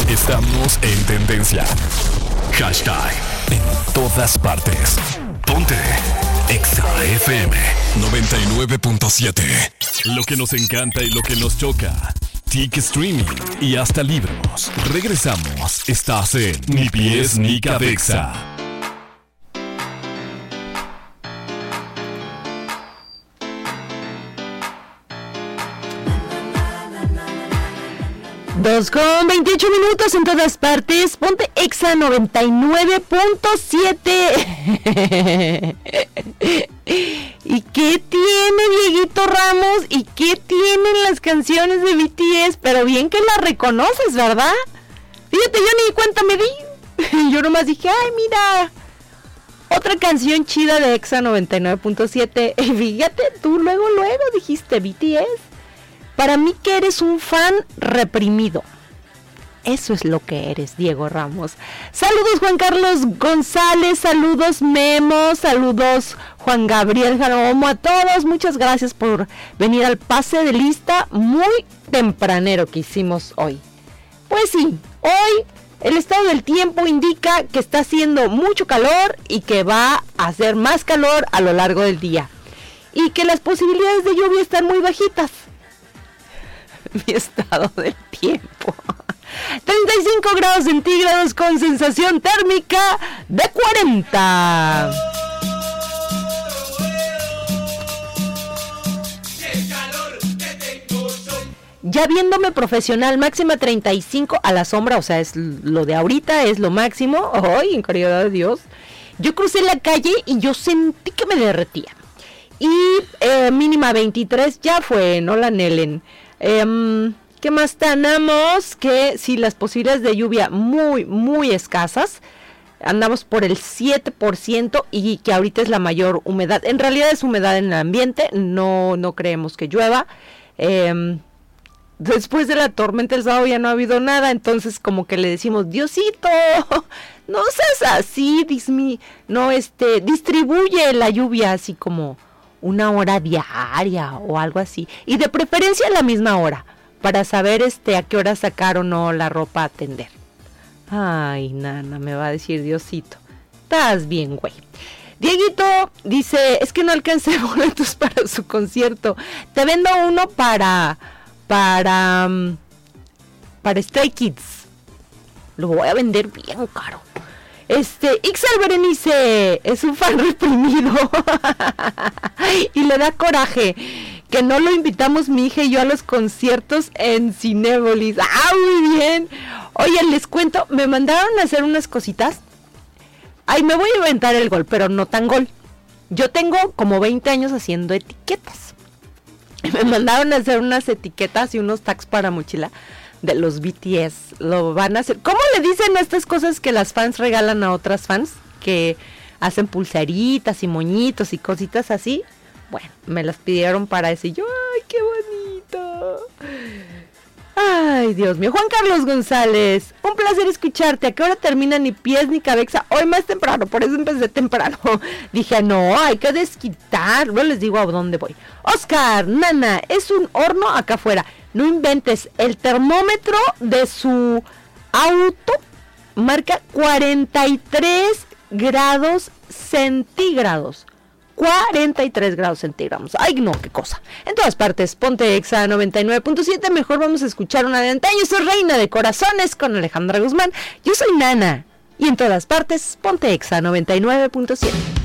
Estamos en tendencia. Hashtag en todas partes. Ponte Exa FM 99.7. Lo que nos encanta y lo que nos choca. TIC Streaming y hasta libros. Regresamos. Estás en Ni Pies ni Cabeza. Dos con 28 minutos en todas partes. Ponte Exa 99.7. ¿Y qué tiene Dieguito Ramos? ¿Y qué tienen las canciones de BTS? Pero bien que las reconoces, ¿verdad? Fíjate, yo ni cuenta me di. Yo nomás dije, ay, mira, otra canción chida de Exa 99.7. Y fíjate, tú luego dijiste BTS. Para mí que eres un fan reprimido. Eso es lo que eres, Diego Ramos. Saludos Juan Carlos González, saludos Memo, saludos Juan Gabriel Jalomo, a todos. Muchas gracias por venir al pase de lista muy tempranero que hicimos hoy. Pues sí, hoy el estado del tiempo indica que está haciendo mucho calor y que va a hacer más calor a lo largo del día. Y que las posibilidades de lluvia están muy bajitas. Mi estado del tiempo. 35 grados centígrados con sensación térmica de 40. Ya viéndome profesional, máxima 35 a la sombra, o sea, es lo de ahorita, es lo máximo. ¡Ay, en caridad de Dios! Yo crucé la calle y yo sentí que me derretía. Y mínima 23 ya fue, ¿no? La Nelen. ¿Qué más tenemos? Que si las posibilidades de lluvia muy, muy escasas, andamos por el 7% y que ahorita es la mayor humedad. En realidad es humedad en el ambiente, no creemos que llueva. Después de la tormenta el sábado ya no ha habido nada, entonces como que le decimos, Diosito, no seas así, distribuye la lluvia así como una hora diaria o algo así, y de preferencia a la misma hora, para saber a qué hora sacar o no la ropa a tender. Ay, nana, me va a decir Diosito, estás bien, güey. Dieguito dice, es que no alcancé boletos para su concierto, te vendo uno para Stray Kids, lo voy a vender bien caro. Ixel Berenice es un fan reprimido y le da coraje que no lo invitamos mi hija y yo a los conciertos en Cinépolis. ¡Ah, muy bien! Oye, les cuento, me mandaron a hacer unas cositas. Ay, me voy a inventar el gol, pero no tan gol. Yo tengo como 20 años haciendo etiquetas. Me mandaron a hacer unas etiquetas y unos tags para mochila de los BTS. Lo van a hacer. ¿Cómo le dicen a estas cosas que las fans regalan a otras fans? Que hacen pulseritas y moñitos y cositas así. Bueno, me las pidieron para eso y yo, ¡ay, qué bonito! Ay, Dios mío. Juan Carlos González, un placer escucharte. ¿A qué hora termina Ni Pies ni Cabeza? Hoy más temprano, por eso empecé temprano. Dije, no, hay que desquitar. No les digo a dónde voy. Oscar, nana, es un horno acá afuera. No inventes, el termómetro de su auto marca 43 grados centígrados. 43 grados centígrados. Ay, no, qué cosa. En todas partes, ponte Exa 99.7. Mejor vamos a escuchar una de antaño. Soy Reina de Corazones con Alejandra Guzmán. Yo soy Nana. Y en todas partes, ponte Exa 99.7.